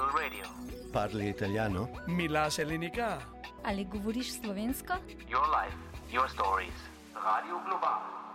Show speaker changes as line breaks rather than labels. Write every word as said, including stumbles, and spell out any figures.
Global Radio.
Parli italiano?
Mi lase linika.
Ali govoriš slovensko?
Your life, your stories. Radio Global.